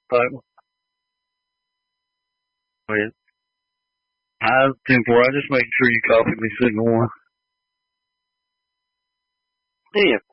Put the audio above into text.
table. Wait. Hi, 10-4. I just making sure you copied me signal one. Yeah.